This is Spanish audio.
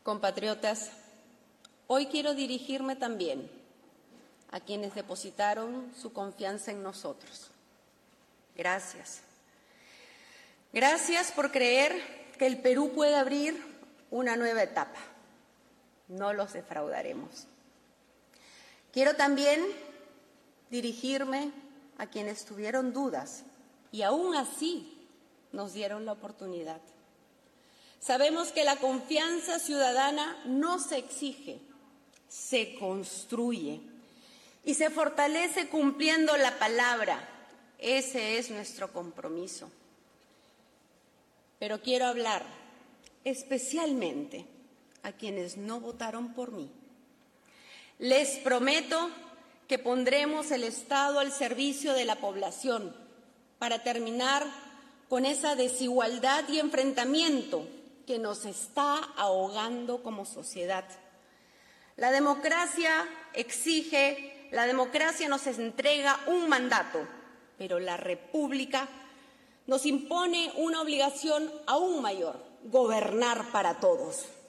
Compatriotas, hoy quiero dirigirme también a quienes depositaron su confianza en nosotros. Gracias. Gracias por creer que el Perú puede abrir una nueva etapa. No los defraudaremos. Quiero también dirigirme a quienes tuvieron dudas y aún así nos dieron la oportunidad. Sabemos que la confianza ciudadana no se exige, se construye y se fortalece cumpliendo la palabra. Ese es nuestro compromiso. Pero quiero hablar especialmente a quienes no votaron por mí. Les prometo que pondremos el Estado al servicio de la población para terminar con esa desigualdad y enfrentamiento que nos está ahogando como sociedad. La democracia exige, la democracia nos entrega un mandato, pero la República nos impone una obligación aún mayor: gobernar para todos.